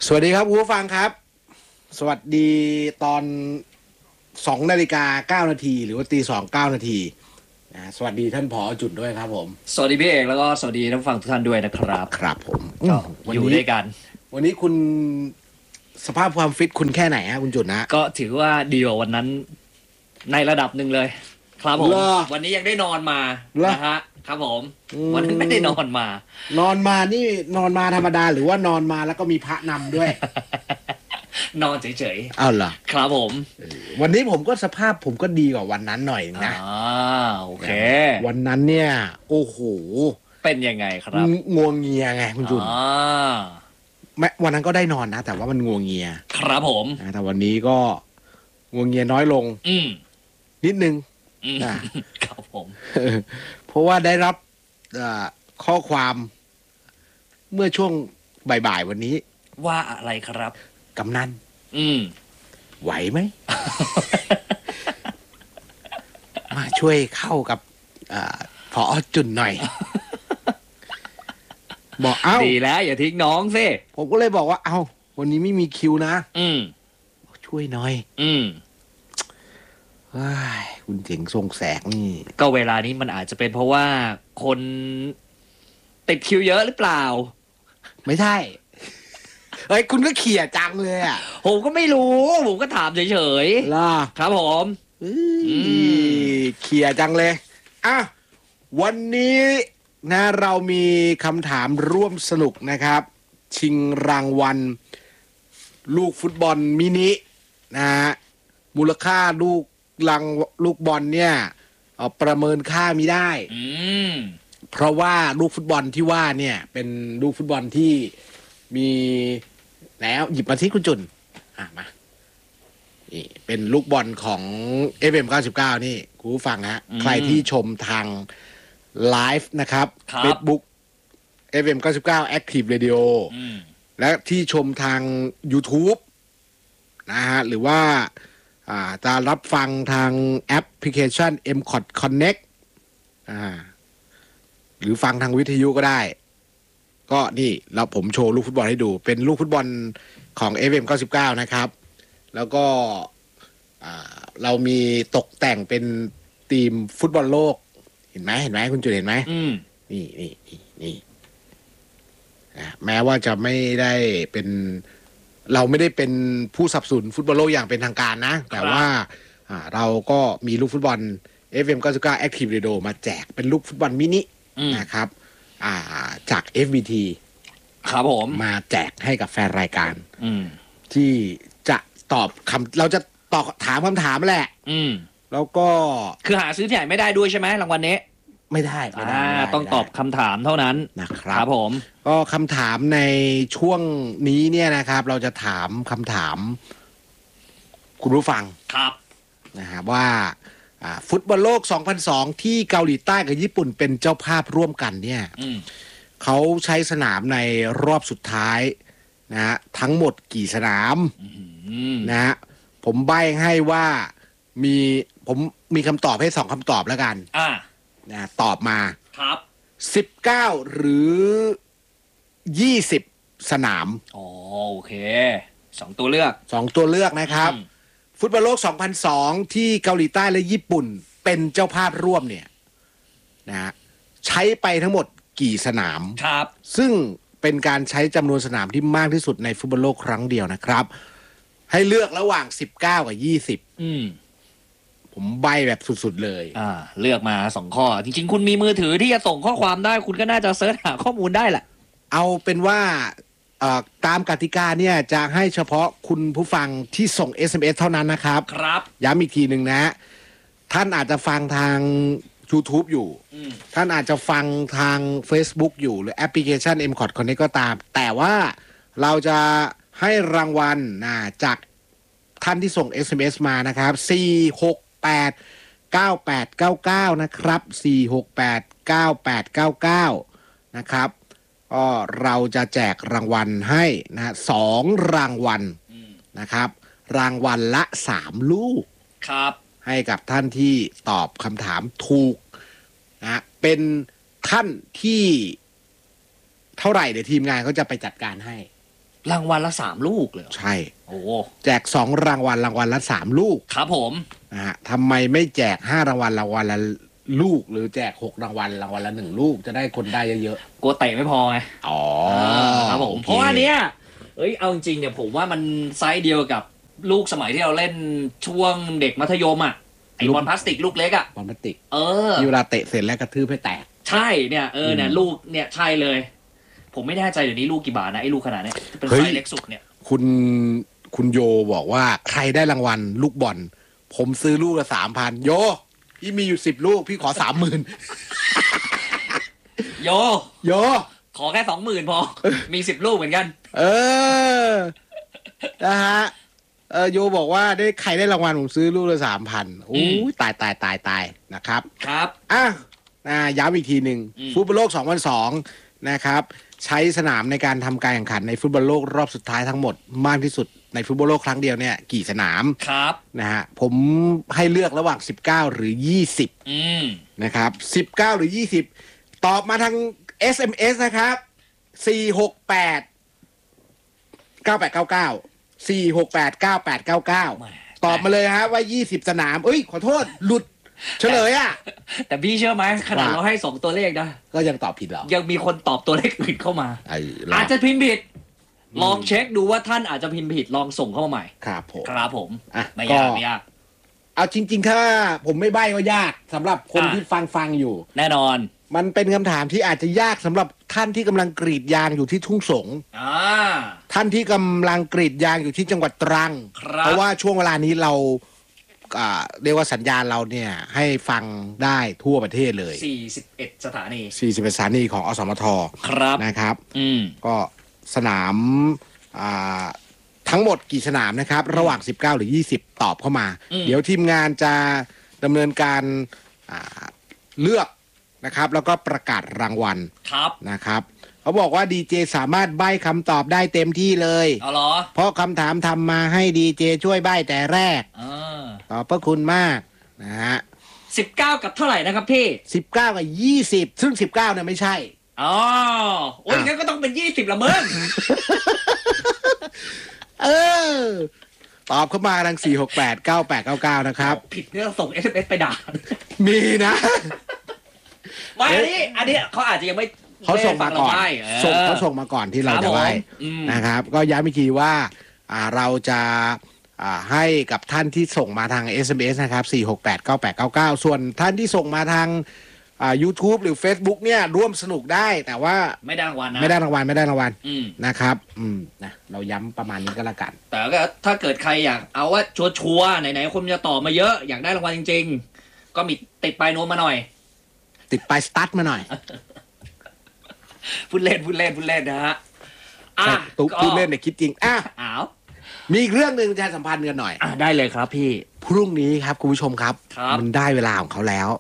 สวัสดีครับคุณผู้ฟังครับสวัสดีตอน2:09 นาทีหรือว่า2:09 นาทีสวัสดีท่านผอ.จุดด้วยครับผมสวัสดีพี่เอกแล้วก็สวัสดีท่านผู้ฟังทุกท่านด้วยนะครับครับผมก็อยู่ด้วยกันวันนี้คุณสภาพความฟิตคุณแค่ไหนฮะคุณจุดนะก็ถือว่าดีกว่าวันนั้นในระดับหนึ่งเลยครับผมวันนี้ยังได้นอนมานะฮะครับผมวันนั้นไม่ได้นอนมานี่นอนมาธรรมดาหรือว่านอนมาแล้วก็มีพระนำด้วยนอนเฉยๆอ้าวเหรอครับผมวันนี้ผมก็สภาพผมก็ดีกว่าวันนั้นหน่อยนะโอเควันนั้นเนี่ยโอ้โหเป็นยังไงครับงัวเงียไงคุณจุนแม้วันนั้นก็ได้นอนนะแต่ว่ามันงัวเงียครับผมแต่วันนี้ก็งัวเงียน้อยลงนิดนึงครับผมเพราะว่าได้รับข้อความเมื่อช่วงบ่ายๆวันนี้ว่าอะไรครับกำนันไหวไหม มาช่วยเข้ากับผอ.จุนหน่อย บอกเอ้าดีแล้วอย่าทิ้งน้องสิผมก็เลยบอกว่าเอ้าวันนี้ไม่มีคิวนะช่วยหน่อยคุณเจ๋งทรงแสกนี่ก็เวลานี้มันอาจจะเป็นเพราะว่าคนติดคิวเยอะหรือเปล่าไม่ใช่เฮ้ยคุณก็เขี่ยจังเลยอ่ะผมก็ไม่รู้ผมก็ถามเฉยๆล่ะครับผมเขี่ยจังเลยอ่ะวันนี้นะเรามีคำถามร่วมสนุกนะครับชิงรางวัลลูกฟุตบอลมินินะฮะมูลค่าลูกบอลเนี่ยประเมินค่ามิได้เพราะว่าลูกฟุตบอลที่ว่าเนี่ยเป็นลูกฟุตบอลที่มีแล้วหยิบมาที่คุณจุนมานี่เป็นลูกบอลของ FM99 นี่คุณผู้ฟังฮะใครที่ชมทางไลฟ์นะครับ Facebook FM99 Active Radio และที่ชมทาง YouTube นะฮะหรือว่าจะรับฟังทางแอปพลิเคชัน MCOT Connect หรือฟังทางวิทยุก็ได้ก็นี่ผมโชว์ลูกฟุตบอลให้ดูเป็นลูกฟุตบอลของ FM99 นะครับแล้วก็เรามีตกแต่งเป็นทีมฟุตบอลโลกเห็นไหมคุณจุดเห็นไหมนี่แม้ว่าจะไม่ได้เป็นเราไม่ได้เป็นผู้สนับสนุนฟุตบอลโลกอย่างเป็นทางการนะแต่ว่าเราก็มีลูกฟุตบอล FM99 Active Radio มาแจกเป็นลูกฟุตบอลมินินะครับจาก FBT ครับผมมาแจกให้กับแฟนรายการที่จะตอบเราจะตอบถามคำถามแหละแล้วก็คือหาซื้อที่ไหนไม่ได้ด้วยใช่ไหมรางวัลนี้ไม่ได้ต้องตอบคำถามเท่านั้นนะครับผมก็คำถามในช่วงนี้เนี่ยนะครับเราจะถามคำถามคุณผู้ฟังครับนะครับว่าฟุตบอลโลก 2002 ที่เกาหลีใต้กับญี่ปุ่นเป็นเจ้าภาพร่วมกันเนี่ยเขาใช้สนามในรอบสุดท้ายนะฮะทั้งหมดกี่สนามนะฮะผมใบ้ให้ว่าผมมีคำตอบให้2คำตอบแล้วกันนะตอบมาครับ 19หรือ20สนามโอเค2ตัวเลือกนะครับฟุตบอลโลก 2002 ที่เกาหลีใต้และญี่ปุ่นเป็นเจ้าภาพร่วมเนี่ยนะใช้ไปทั้งหมดกี่สนามครับซึ่งเป็นการใช้จำนวนสนามที่มากที่สุดในฟุตบอลโลกครั้งเดียวนะครับให้เลือกระหว่าง19กับ20ผมใบแบบสุดๆเลยเลือกมา2ข้อจริงๆคุณมีมือถือที่จะส่งข้อความได้คุณก็น่าจะเสิร์ชหาข้อมูลได้แหละเอาเป็นว่าตามกติกาเนี่ยจะให้เฉพาะคุณผู้ฟังที่ส่ง SMS เท่านั้นนะครับย้ำอีกทีหนึ่งนะท่านอาจจะฟังทาง YouTube อยู่ท่านอาจจะฟังทาง Facebook อยู่หรือแอปพลิเคชัน MCOT Connect ก็ตามแต่ว่าเราจะให้รางวัลจากท่านที่ส่ง SMS มานะครับ4689899นะครับ4689899นะครับก็เราจะแจกรางวัลให้นะ2รางวัลนะครับรางวัลละ3ลูกครับให้กับท่านที่ตอบคำถามถูกนะเป็นท่านที่เท่าไหร่เดี๋ยวทีมงานเขาจะไปจัดการให้รางวัลละ3 ลูกเลยใช่โอ้แจก2 รางวัลละ3 ลูกครับผมนะฮะทำไมไม่แจก5 รางวัลละลูก หรือแจก6 รางวัลละ1 ลูกจะได้คนได้เยอะกลัวเตะไม่พอไงๆอ๋อครับผมโอคเพราะว่าเนี้ยเอาจริงๆเนี่ยผมว่ามันไซส์เดียวกับลูกสมัยที่เราเล่นช่วงเด็กมัธยมอ่ะไอบอลพลาสติกลูกเล็กอ่ะบอลพลาสติกที่เวลาเตะเสร็จแล้วกระทืบให้แตกใช่เนี่ยเนี่ยลูกเนี่ยใช่เลย ผมไม่แน่ใจเดี๋ยวนี้ลูกกี่บาทนะไอ้ลูกขนาดเนี้ยเป็นเฮ้ไซยส์เล็กสุดเนี่ยคุณโยบอกว่าใครได้รางวัลลูกบอลผมซื้อลูกละ3,000โยพี่มีอยู่10 ลูกพี่ขอ 30,000 โยโยขอแค่ 20,000 พอ มี10 ลูกเหมือนกันเออนะฮะโยบอกว่าใครได้รางวัลผมซื้อลูกละ3,000โอ้ยตายนะครับครับย้ำอีกทีหนึ่งฟุตบอลโลก2002นะครับใช้สนามในการทำการแข่งขันในฟุตบอลโลกรอบสุดท้ายทั้งหมดมากที่สุดในฟุตบอลโลกครั้งเดียวเนี่ยกี่สนามครับนะฮะผมให้เลือกระหว่าง19หรือ20นะครับ19หรือ20ตอบมาทาง SMS นะครับ468 9899 468 9899ตอบมาเลยฮะว่า20 สนามขอโทษหลุดเฉลยอ่ะแต่พี่เชื่อไหมขนาดเราให้2 ตัวเลขนะก็ยังตอบผิดเหรอยังมีคนตอบตัวเลขอื่นเข้ามาอาอาจจะพิมพ์ผิด ลองเช็คดูว่าท่านอาจจะพิมพ์ผิดลองส่งเข้ามาใหม่ครับผมครับผมอ่ะไม่ยากไม่ยากเอาจริง ๆ ถ้าผมไม่ใบ้ก็ยากสำหรับคนที่ฟังอยู่แน่นอนมันเป็นคำถามที่อาจจะยากสำหรับท่านที่กำลังกรีดยางอยู่ที่ทุ่งสง ท่านที่กำลังกรีดยางอยู่ที่จังหวัดตรัง เพราะว่าช่วงเวลานี้เราเรียกว่าสัญญาณเราเนี่ยให้ฟังได้ทั่วประเทศเลย 41 สถานี 41 สถานีของอสมทครับนะครับก็สนามทั้งหมดกี่สนามนะครับระหว่าง19หรือ20ตอบเข้ามาเดี๋ยวทีมงานจะดำเนินการเลือกนะครับแล้วก็ประกาศรางวัลนะครับเขาบอกว่าดีเจสามารถใบ้คำตอบได้เต็มที่เลยเหรอเพราะคำถามทำมาให้ดีเจช่วยใบ้แต่แรกขอบพระคุณมากนะฮะ 19กับเท่าไหร่นะครับพี่ 19กับ20ซึ่ง19เนี่ยไม่ใช่โอ้ยงั้นก็ต้องเป็น20ละมึงตอบเข้ามาทาง468 9899นะครับผิดเนี่ยส่ง SMS ไปด่ามีนะไม่อันนี้เขาอาจจะยังไม่เขาส่งมาก่อนเขาส่งมาก่อนที่เราจะไว้นะครับก็ย้ำอีกทีว่าเราจะให้กับท่านที่ส่งมาทาง SMS นะครับ4689899ส่วนท่านที่ส่งมาทางYouTube หรือ Facebook เนี่ยร่วมสนุกได้แต่ว่าไม่ได้รางวัลนะไม่ได้รางวัลนะครับนะเราย้ำประมาณนี้ก็แล้วกันแต่ก็ถ้าเกิดใครอยากเอาว่าชัวร์ไหนๆคนจะต่อมาเยอะอยากได้รางวัลจริงๆก็มีติดปลายโน้ตมาหน่อยติดปลายสตาร์ทมาหน่อยพูดเล่นนะฮะตุ๊กพูดเล่นเนี่ยคิดจริงมีอีกเรื่องหนึ่งจะสัมพันธ์กันหน่อยได้เลยครับพี่พรุ่งนี้ครับคุณผู้ชมครับมันได้เวลาของเขาแล้ว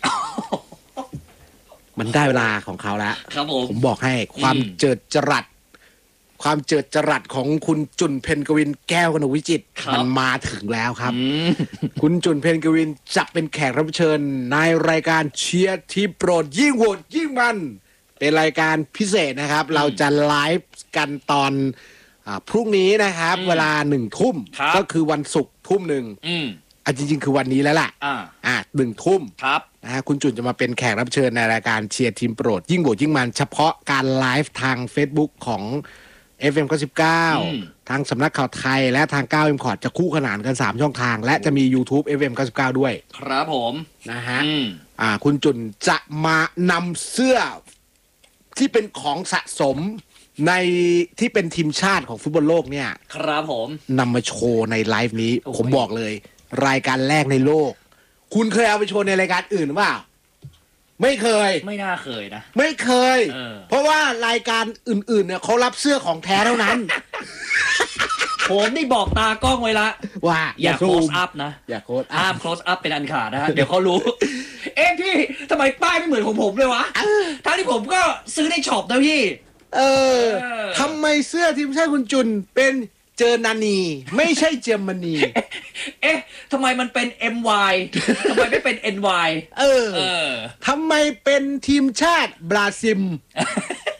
มันได้เวลาของเขาแล้วครับผมบอกให้ความเจิดจรัสของคุณจุนเพนกวินแก้วกนกวิจิตรมันมาถึงแล้วครับคุณจุนเพนกวินจะเป็นแขกรับเชิญในรายการเชียร์ทีมโปรดยิ่งโหดยิ่งมันเป็นรายการพิเศษนะครับเราจะไลฟ์กันตอนพรุ่งนี้นะครับเวลา1 ทุ่มก็คือวันศุกร์ทุ่ม1จริงๆคือวันนี้แล้วล่ะ1 ทุ่มนะฮะคุณจุนจะมาเป็นแขกรับเชิญในรายการเชียร์ทีมโปรดยิ่งโหดยิ่งมันเฉพาะการไลฟ์ทาง Facebook ของ FM 99ทางสำนักข่าวไทยและทาง9 M คอร์ดจะคู่ขนานกัน3 ช่องทางและจะมี YouTube FM 99ด้วยครับผมนะฮะคุณจุนจะมานำเสื้อที่เป็นของสะสมในที่เป็นทีมชาติของฟุตบอลโลกเนี่ยครับผมนำมาโชว์ในไลฟ์นี้ผมบอกเลยรายการแรกในโลกคุณเคยเอาไปโชว์ในรายการอื่นหรือเปล่าไม่เคยไม่น่าเคยนะไม่เคยเพราะว่ารายการอื่นๆเนี่ยเขารับเสื้อของแท้เท่านั้นผมนี่บอกตากล้องไว้ละว่าอย่า close up นะอย่า close up ห้าม close up เป็นอันขาดนะฮะเดี๋ยวเขารู้พี่ทำไมป้ายไม่เหมือนของผมเลยวะทั้งที่ผมก็ซื้อในช็อปนะพี่ทำไมเสื้อทีมชาติคุณจุนเป็นเจอนานีไม่ใช่เจอมนีทำไมมันเป็น MY ทำไมไม่เป็น NY ทำไมเป็นทีมชาติบราซิล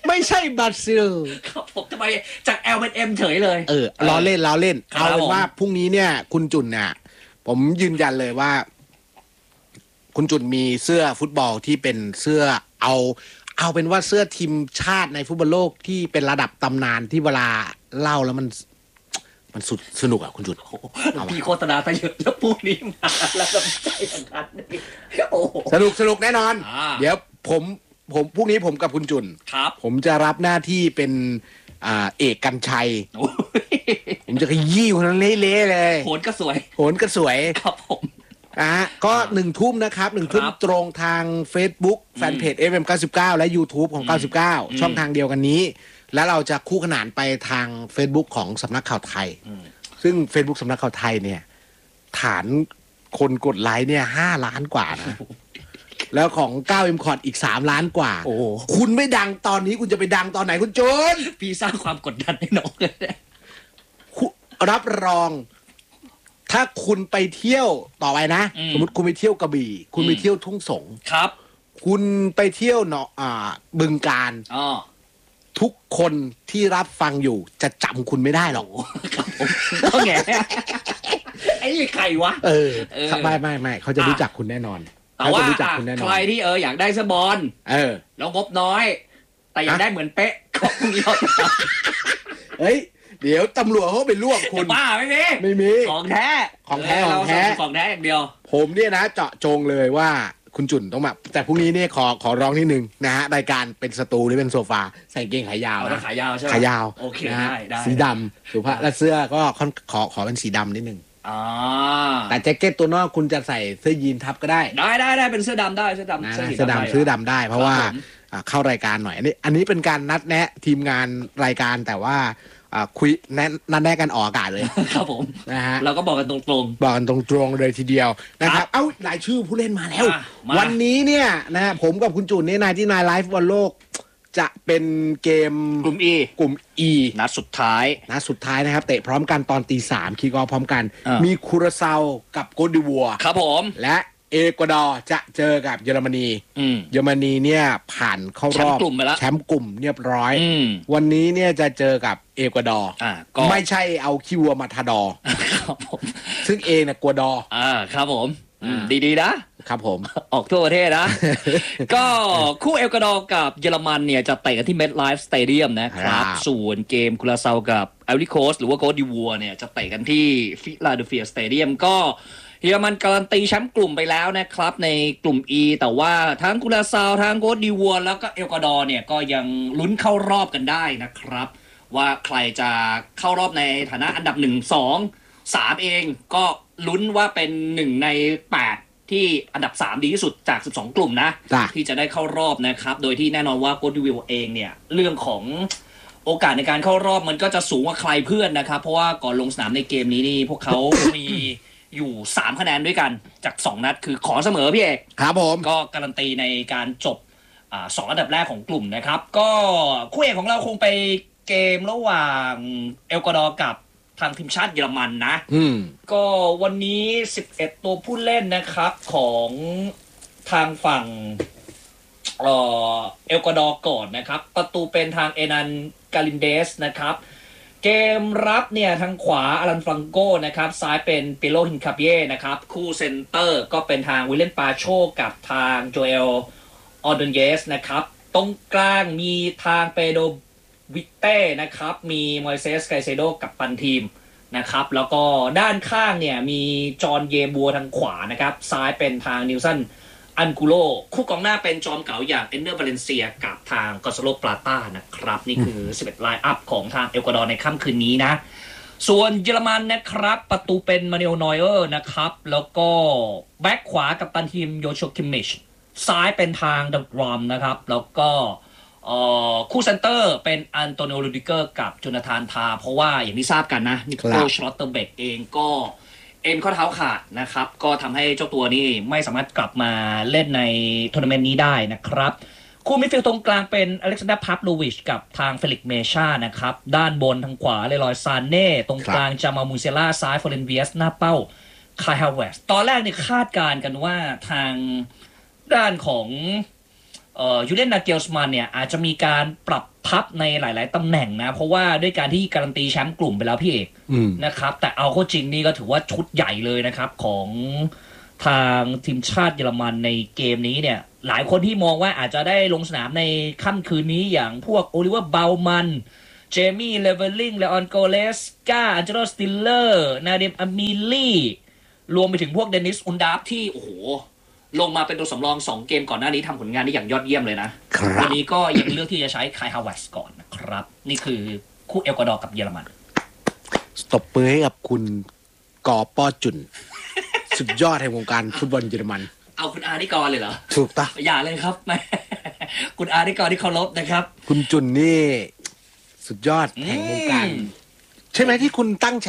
ไม่ใช่บราซิลครับผมทำไมจาก L เป็น M เฉยเลยล้อเล่นครับเอาเป็นว่าพรุ่งนี้เนี่ยคุณจุนเนี่ยผมยืนยันเลยว่า คุณจุนมีเสื้อฟุตบอลที่เป็นเสื้อเอาเป็นว่าเสื้อทีมชาติในฟุตบอลโลกที่เป็นระดับตำนานที่เวลาเล่าแล้วมันสุดสนุกอ่ะคุณจุนพี่โฆษณาไปเยอะแล้วพรุ่งนี้มาแล้วก็ไม่ใช่อย่างนั้นโอ้โหสนุกแน่นอน เดี๋ยวผมพรุ่งนี้ผมกับคุณจุนครับผมจะรับหน้าที่เป็นเอกกันชัยโอ้ยผมจะขยี้คนนั้นเละๆเลยโหนก็สวยโหนก็สวยครับผมก็1 ทุ่มนะครับ1 ทุ่มครับตรงทาง Facebook แฟนเพจ FM99 และ YouTube ของ 99 ช่องทางเดียวกันนี้ แล้วเราจะคู่ขนานไปทาง Facebook ของสำนักข่าวไทย ซึ่ง Facebook สำนักข่าวไทยเนี่ย ฐานคนกดไลค์เนี่ย5 ล้านกว่านะ แล้วของ9 M c o t อีก3 ล้านกว่าโอ้โหคุณไม่ดังตอนนี้คุณจะไปดังตอนไหนคุณโจนพี่สร้างความกดดันให้น้องเลยรับรอง ถ้าคุณไปเที่ยวต่อไปนะ สมมติคุณไปเที่ยวกระบี่ คุณไปเที่ยวทุ่งสงครับคุณไปเที่ยวบึงการอ๋อทุกคนที่รับฟังอยู่จะจำคุณไม่ได้หรอกครับผมก็แงไอ้นี่ใครวะไม่เขาจะรู้จักคุณแน่นอนแต่เขาว่าจะรู้จักคุณแน่นอใครนที่อยากได้เสื้อบอล แล้วงบน้อย แต่อยากได้เหมือนเป๊ะก็พรุ่งนี้เราจะทเฮ้ย เดี๋ยวตำรวจเขาไปรวบำคุณบ้าไม่มีไม่มีของแท้ของแท้เราของแท้ของแท้อย่างเดียวผมเนี่ยนะเจาะจงเลยว่าคุณจุนต้องแบบแต่พรุ่งนี้เนี่ยขอร้องนิดนึงนะฮะรายการเป็นสตูหรือเป็นโซฟาใส่กางเกงขายาวเอาแต่นะขายาวใช่ไหมขายาวโอเคนะฮะได้สีดำสุภาพและเสื้อก็ขอเป็นสีดำนิดนึงอ่าแต่แจ็คเก็ตตัวนอกคุณจะใส่เสื้อยีนทับก็ได้ได้เป็นเสื้อดำได้เสื้อดำนะเสื้อสีเสื้อได้ดำซื้อดำได้ เพราะว่าครับผมเข้ารายการหน่อยอันนี้เป็นการนัดแนะทีมงานรายการแต่ว่าคุยนัดแนะกันออกอากาศเลยครับผมนะฮะเราก็บอกกันตรงบอกกันตรงๆเลยทีเดียวนะครับ เอ้ารายชื่อผู้เล่นมาแล้วมาวันนี้เนี่ยนะฮะผมกับคุณจุนเนี่ยนายที่นายไลฟ์บอลโลก จะเป็นเกมๆกลุ่ม E กลุ่ม E นัดสุดท้ายนะสุดท้ายนะครับ เตะพร้อมกันตอนตี 3คีกอพร้อมกันอ่ามีมีคูราเซากับโกดิวัวครับผมและเอกวาดอร์จะเจอกับเยอรมนี เยอรมนีเนี่ยผ่านเข้ารอบแชมป์กลุ่มไปแล้วแชมป์กลุ่มเรียบร้อยอืมวันนี้เนี่ยจะเจอกับเอกวาดอร์ก็ไม่ใช่เอาขี้วัวมาทาดอร์ครับผมซึ่งเองเนี่ยกลัวดอร์ครับผมดีๆนะครับผมออกทั่วประเทศนะ ก็คู่เอลกวาดอร์กับเยอรมันเนี่ยจะเตะกันที่เมดไลฟ์สเตเดียมนะครับครับส่วนเกมคูราเซากับไอริโคสหรือว่าโกดิวัวเนี่ยจะเตะกันที่ฟิลาเดลเฟียสเตเดียมก็เยอรมันการันตีแชมป์กลุ่มไปแล้วนะครับในกลุ่ม E แต่ว่าทั้งคูราเซาทั้งโกดิวัวแล้วก็เอลกวาดอร์เนี่ยก็ยังลุ้นเข้ารอบกันได้นะครับ ว่าใครจะเข้ารอบในฐานะอันดับ 1 2 3 เองก็ลุ้นว่าเป็น1ใน8ที่อันดับ 3 ดีที่สุดจาก 12 กลุ่มนะจ้ะที่จะได้เข้ารอบนะครับ โดยที่แน่นอนว่าโกดิวิลเองเนี่ยเรื่องของโอกาสในการเข้ารอบมันก็จะสูงกว่าใครเพื่อนนะครับ เพราะว่าก่อนลงสนามในเกมนี้นี่พวกเขา มีอยู่3คะแนนด้วยกันจาก2นัดคือขอเสมอพี่เอกครับผมก็การันตีในการจบ2อันดับแรกของกลุ่มนะครับ ก็คู่เอกของเราคงไปเกมระหว่างเอลกวาดอร์กับทางทีมชาติเยอรมันนะ ก็วันนี้ 11 ตัวผู้เล่นนะครับของทางฝั่งเอลกวาดอร์ก่อนนะครับ ประตูเป็นทางเอนันกาลินเดสนะครับ เกมรับเนี่ยทางขวาอารันฟรังโกนะครับซ้ายเป็นเปโลฮินคาเปียนะครับคู่เซนเตอร์ก็เป็นทางวิลเลนปาโชกับทางโจเอลออดอนเยสนะครับตรงกลางมีทางเปโดวิเต้นะครับมีมอยเซสไกเซโดกับปันทีมนะครับแล้วก็ด้านข้างเนี่ยมีจอห์นเยบัวทางขวานะครับซ้ายเป็นทางนิวสันอันกุโลคู่กองหน้าเป็นจอมเก๋าอย่างเอนเนอร์บาเลนเซียกับทางกอสโลปลาต้านะครับนี่คือ 11 ไลน์อัพของทางเอลกวาดอร์ในค่ำคืนนี้นะส่วนเยอรมันนะครับประตูเป็นมาเนลนอยเออร์นะครับแล้วก็แบ็คขวากับตันทีมโยโชคิมมิชซ้ายเป็นทางดักรอมนะครับแล้วก็คู่เซนเตอร์เป็นอันโตนิโอรูดิเกอร์กับโจนาธานทาเพราะว่าอย่างที่ทราบกันนะนิโคลชลอตเตอร์เบกเองก็เอ็นข้อเท้าขาดนะครับก็ทำให้เจ้าตัวนี้ไม่สามารถกลับมาเล่นในทัวร์นาเมนต์นี้ได้นะครับคู่มิดฟิลด์ตรงกลางเป็นอเล็กซานเดอร์พาฟโลวิชกับทางเฟลิกเมชานะครับด้านบนทางขวาเลรอยซานเน่ตรงกลางจามามูเซล่าซ้ายฟอเรนเวียสหน้าเป้าคายฮาวเวสตอนแรกนี่คาดการณ์กันว่าทางด้านของยูเลียนนาเกลสมันเนี่ยอาจจะมีการปรับทัพในหลาย ๆตำแหน่งนะเพราะว่าด้วยการที่การันตีแชมป์กลุ่มไปแล้วพี่เอกนะครับแต่เอาเข้าจริงนี่ก็ถือว่าชุดใหญ่เลยนะครับของทางทีมชาติเยอรมันในเกมนี้เนี่ยหลายคนที่มองว่าอาจจะได้ลงสนามในค่ำคืนนี้อย่างพวกโอลิเวอร์เบลมันเจมี่เลเวลลิงเลออนโกเลสกาอันเจโลสติลเลอร์นาเดมอามิลี่รวมไปถึงพวกเดนิสอุนดาฟที่โอ้โหลงมาเป็นตัวสำรอง2เกมก่อนหน้านี้ทำผลงานได้อย่างยอดเยี่ยมเลยนะวันนี้ก็ยังเลือกที่จะใช้คายฮาวเวิร์ดก่อนนะครับนี่คือคู่เอลกวาดอร์กับเยอรมันตบมือให้กับคุณกอป้อจุน สุดยอดแห่งวงการฟุตบอลเยอรมันเอาคุณอานิกรเลยเหรอถูกต้องอย่าเลยครับ คุณอานิกรที่เคารพนะครับคุณจุนนี่สุดยอดแห่งวงการใช่ไหมที่คุณตั้ง